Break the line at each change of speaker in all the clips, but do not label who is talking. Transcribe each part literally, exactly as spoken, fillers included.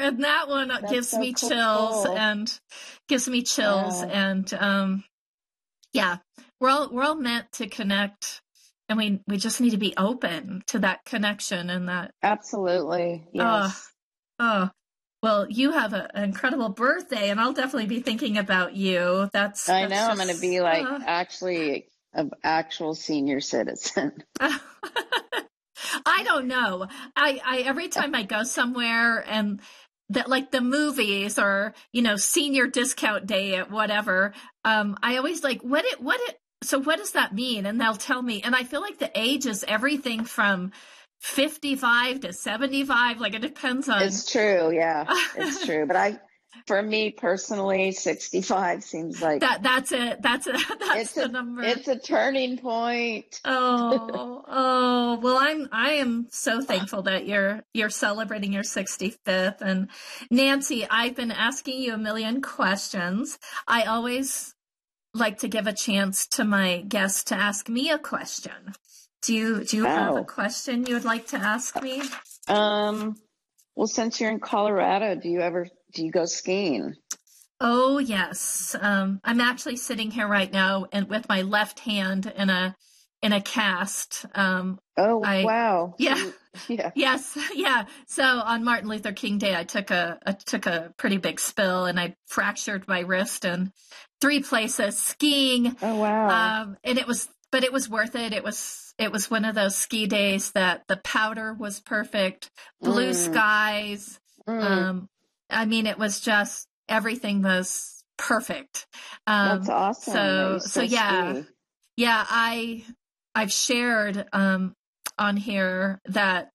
and that one
That's
gives
so
me
cool.
chills and gives me chills.
Wow.
And, um, yeah, we're all, we're all meant to connect, and we, we just need to be open to that connection and that.
Absolutely. Yes.
Oh, oh, well, you have a, an incredible birthday, and I'll definitely be thinking about you. That's,
I
that's
know. I'm
just,
going to be like
uh,
actually an actual senior citizen.
I don't know. I, I, every time I go somewhere and that like the movies or, you know, senior discount day at whatever, um, I always like, what it, what it, so what does that mean? And they'll tell me, and I feel like the age is everything from fifty-five to seventy-five. Like it depends on.
It's true. Yeah, it's true. But I, for me personally, sixty-five seems like
that. That's it. That's it. That's
it's
the
a,
number.
it's a turning point.
Oh, oh, well, I'm, I am so thankful that you're, you're celebrating your sixty-fifth. And Nancy, I've been asking you a million questions. I always like to give a chance to my guests to ask me a question. Do you, do you
Oh.
have a question you would like to ask me?
Um, well, since you're in Colorado, do you ever, do you go skiing?
Oh, yes. Um, I'm actually sitting here right now and with my left hand in a, in a cast. Um,
Oh,
I,
wow.
Yeah.
So, yeah.
Yes. Yeah. So on Martin Luther King Day, I took a, I took a pretty big spill and I fractured my wrist in three places skiing.
Oh, wow.
Um, and it was, but it was worth it. It was, it was one of those ski days that the powder was perfect, blue
Mm.
skies.
Mm.
Um, I mean, it was just, everything was perfect. Um,
That's awesome.
so,
that you
so
still
yeah,
ski.
yeah, I, I've shared, um, on here that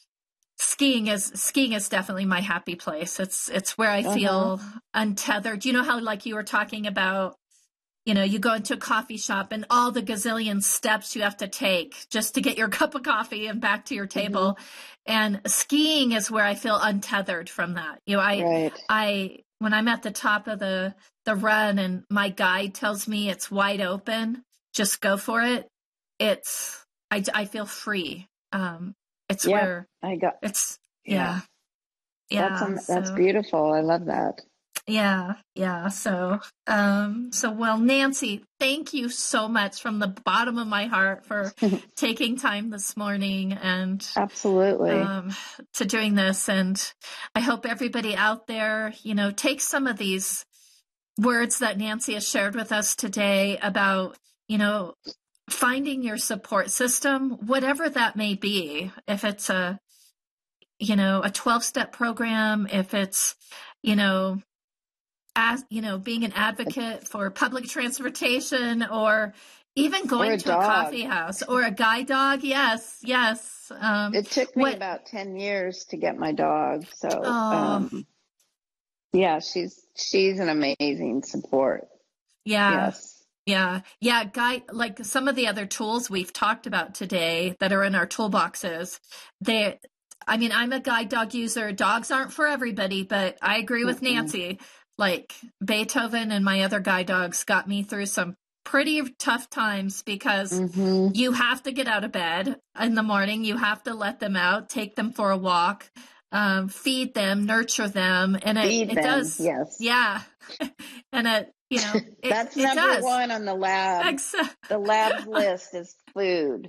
skiing is, skiing is definitely my happy place. It's, it's where I
Uh-huh.
feel untethered. You know how, like you were talking about, you know, you go into a coffee shop and all the gazillion steps you have to take just to get your cup of coffee and back to your table. Mm-hmm. And skiing is where I feel untethered from that. You know, I,
Right.
I, when I'm at the top of the, the run and my guide tells me it's wide open, just go for it. It's, I, I feel free. Um, it's
Yeah,
where
I got,
it's,
yeah.
yeah.
That's,
Yeah.
um,
So,
that's beautiful. I love that.
yeah. Yeah. So, um, so, well, Nancy, thank you so much from the bottom of my heart for taking time this morning and
Absolutely.
um, to doing this. And I hope everybody out there, you know, takes some of these words that Nancy has shared with us today about, you know, finding your support system, whatever that may be, if it's a, you know, a twelve step program, if it's, you know, as, you know, being an advocate for public transportation or even going
Or a
to
dog.
a coffee house or a guide dog. Yes. Yes. Um,
It took me
what,
about ten years to get my dog. So,
oh,
um, yeah, she's, she's an amazing support.
yeah.
Yes.
Yeah. Yeah. Guy, like some of the other tools we've talked about today that are in our toolboxes, they, I mean, I'm a guide dog user. Dogs aren't for everybody, but I agree with
Mm-mm.
Nancy. Like Beethoven and my other guide dogs got me through some pretty tough times because
Mm-hmm.
you have to get out of bed in the morning. You have to let them out, take them for a walk, um, feed them, nurture them. And it,
Feed
it
them,
does.
yes.
Yeah. And it, you know, it,
That's
it
number
does.
one on the lab.
Ex-
The lab's list is food.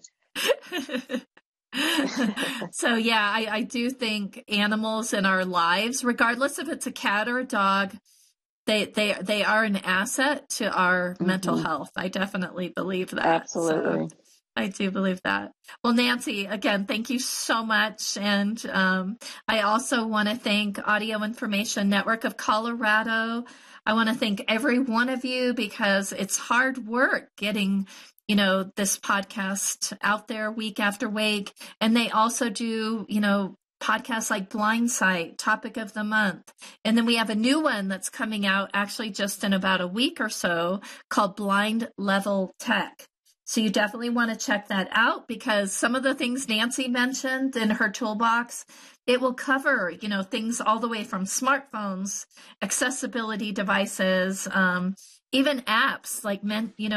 So yeah, I, I do think animals in our lives, regardless if it's a cat or a dog, they they they are an asset to our mm-hmm. mental health. I definitely believe that.
Absolutely.
So I do believe that. Well, Nancy, again, thank you so much. And um, I also want to thank Audio Information Network of Colorado. I want to thank every one of you because it's hard work getting, you know, this podcast out there week after week. And they also do, you know, podcasts like Blindsight, Topic of the Month. And then we have a new one that's coming out actually just in about a week or so called Blind Level Tech. So you definitely want to check that out because some of the things Nancy mentioned in her toolbox, it will cover, you know, things all the way from smartphones, accessibility devices, um, even apps like, men, you know,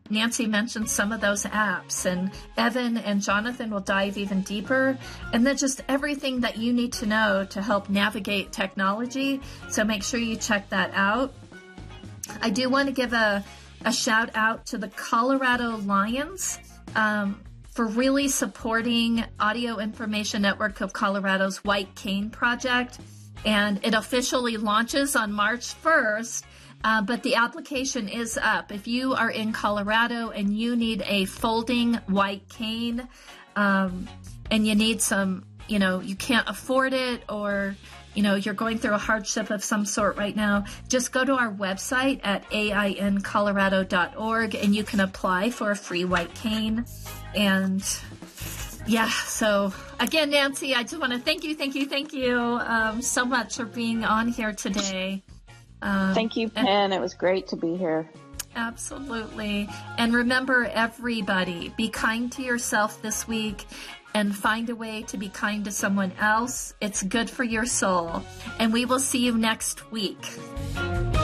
Nancy mentioned some of those apps, and Evan and Jonathan will dive even deeper, and then just everything that you need to know to help navigate technology. So make sure you check that out. I do want to give a, a shout out to the Colorado Lions um, for really supporting Audio Information Network of Colorado's White Cane Project. And it officially launches on March first, uh, but the application is up. If you are in Colorado and you need a folding white cane, um, and you need some, you know, you can't afford it, or, you know, you're going through a hardship of some sort right now, just go to our website at A I N colorado dot org and you can apply for a free white cane. And yeah, so again, Nancy, I just want to thank you, thank you, thank you um, so much for being on here today. Um,
thank you, Pen. And it was great to be here.
Absolutely. And remember, everybody, be kind to yourself this week and find a way to be kind to someone else. It's good for your soul. And we will see you next week.